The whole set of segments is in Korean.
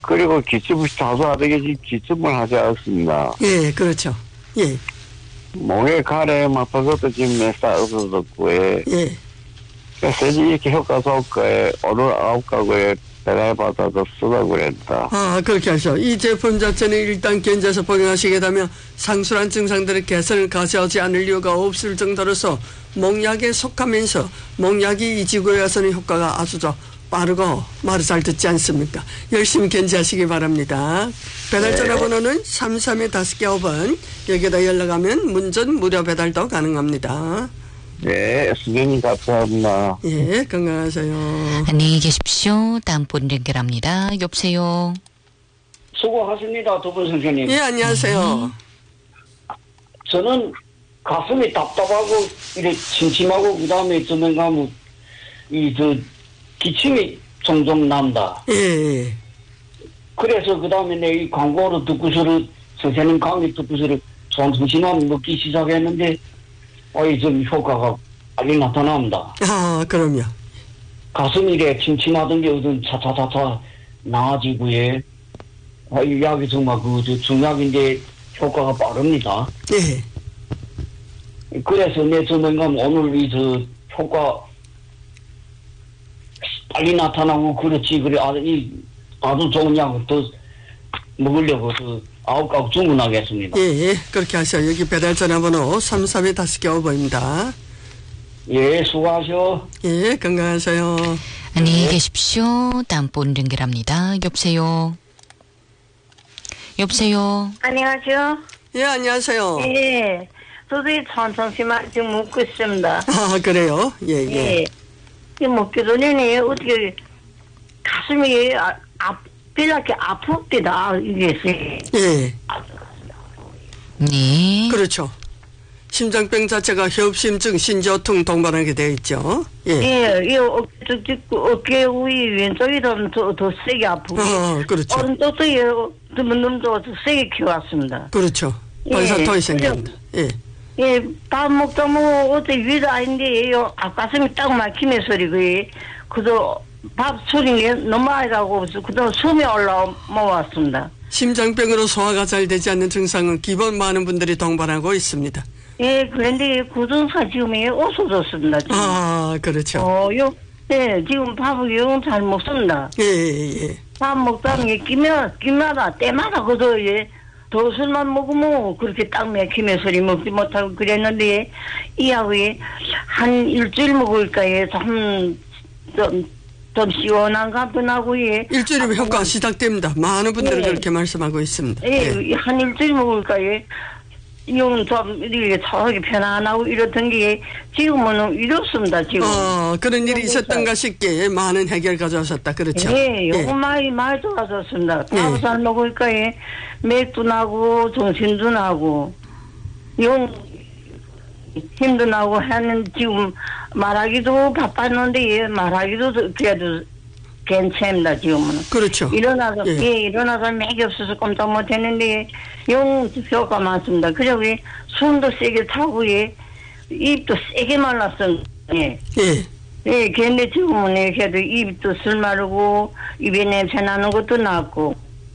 그리고 기침을 자주 하되게 기침을 하지 않습니다. 예, 그렇죠. 예. 목에 가래움 아파서도 지금 몇 살 없어졌고, 예. 그래서 이렇게 효과 좋고에, 오늘 9가구에 배달받아서 쓰라고 그랬다. 아, 그렇게 하죠. 이 제품 자체는 일단 견제해서 복용하시게 되면 상술한 증상들의 개선을 가져오지 않을 이유가 없을 정도로서 목약에 속하면서 목약이 이 지구에 와서는 효과가 아주 빠르고 말을 잘 듣지 않습니까? 열심히 견제하시기 바랍니다. 배달 전화번호는 33-5번. 여기다 연락하면 문전 무료 배달도 가능합니다. 네, 수고님 감사합니다. 예, 건강하세요. 안녕히 계십시오. 다음 분 연결합니다. 여보세요. 수고하십니다. 두 분 선생님. 예, 안녕하세요. 저는 가슴이 답답하고 이래 침침하고 그다음에 저는 가면 기침이 종종 난다. 예. 그래서 그다음에 내 이 광고를 듣고서는 선생님 강의 듣고서는 정신만 먹기 시작했는데 좀 효과가 빨리 나타납니다. 아, 그럼요. 가슴이 이래 침침하던 게 어떤 차차차차 나아지고 예. 이 약이 정말 중약인데 효과가 빠릅니다. 예. 그래서 내 저는 오늘 효과 빨리 나타나고 그렇지 그래 아주 좋은 약을 더 먹으려고 9가구 주문하겠습니다. 예, 그렇게 하셔. 여기 배달 전화번호 33-5번입니다. 예, 수고하셔. 예, 건강하세요. 안녕히 계십시오. 다음 분 연결합니다. 여보세요. 여보세요. 안녕하세요. 예, 안녕하세요. 예, 도저히 정신만 지금 묻고 있습니다. 아, 그래요? 예. 예. 먹기 전에 어떻게 가슴이 이렇게 아프기다 이게 예. 네. 그렇죠. 심장병 자체가 협심증, 신저통 동반하게 되어 있죠. 예. 예, 이 어깨 위 왼쪽이 더 세게 아프고. 그렇죠. 오른쪽도 너무 더 세게 키워왔습니다. 그렇죠. 번사통이 생깁니다. 예. 예, 밥 먹다 어제 위도 아닌데 가슴이 딱 막히는 소리고 그저 밥 소리 너무 많이 가고 그저 숨이 올라왔습니다. 심장병으로 소화가 잘 되지 않는 증상은 기본 많은 분들이 동반하고 있습니다. 예, 그런데 그 증상 지금 없어졌습니다. 지금. 아, 그렇죠. 예, 지금 밥을 영 잘 먹습니다. 예. 밥 먹다가 끼마다 때마다 그저 더 술만 먹으면 그렇게 딱 맥히면 소리 먹지 못하고 그랬는데 이 약이 한 일주일 먹을까요? 좀 시원한가 보나고 일주일이면 효과가 시작됩니다. 많은 분들은 그렇게 말씀하고 있습니다. 예, 한 일주일 먹을까요? 이건 좀 이렇게 차하게 편안하고 이렇던 게 지금은 이렇습니다. 지금. 그런 일이 있었던가 싶게 많은 해결 가져오셨다. 그렇죠. 예, 요거 많이 좋아졌습니다. 밥 잘 먹을까요? 맥도 나고 정신도 나고 힘도 나고 하는 지금 말하기도 바빴는데 말하기도 그래도 괜찮습니다. 지금은. 그렇죠. 일어나서 맥이 없어서 꼼짝 못했는데 효과 많습니다. 그리고 숨도 세게 타고 입도 세게 말랐습니다. 예, 근데 지금은 그래도 입도 술 마르고 입에 냄새 나는 것도 났고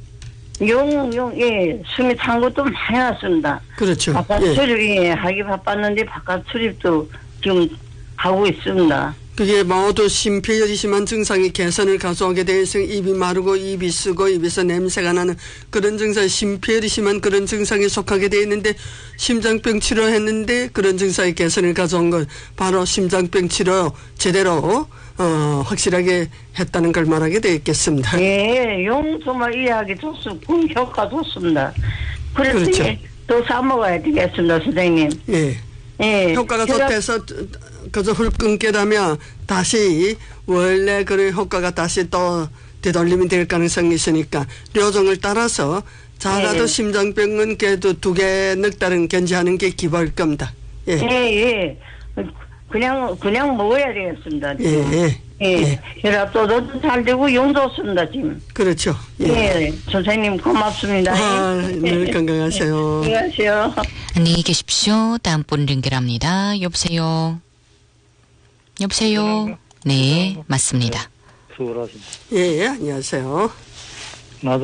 숨이 찬 것도 많이 났습니다. 그렇죠. 바깥 출입 하기 바빴는데 바깥 출입도 지금 하고 있습니다. 그게 모두 심폐열이 심한 증상이 개선을 가져오게 돼서 입이 마르고 입이 쓰고 입에서 냄새가 나는 그런 증상, 심폐열이 심한 그런 증상에 속하게 되어 있는데 심장병 치료했는데 그런 증상의 개선을 가져온 건 바로 심장병 치료 제대로 확실하게 했다는 걸 말하게 되겠습니다. 예, 정말 이해하기 좋습니다. 효과 좋습니다. 그렇죠. 더 사먹어야 되겠습니다, 선생님. 예. 효과가 좋대서 그저 훌 끊게되면 다시 원래 그런 효과가 다시 또 되돌림이 될 가능성이 있으니까 료정을 따라서 작아도 심장병은 그래도 2개 넉 달은 견제하는 게 기본일 겁니다. 예. 그냥 먹어야 되겠습니다. 혈압도 잘 되고 용 좋습니다, 지금. 그렇죠. 선생님 고맙습니다. 늘 건강하세요. 안녕하세요. 안녕히 계십시오. 다음 분 연결합니다. 여보세요. 네, 맞습니다. 예, 안녕하세요.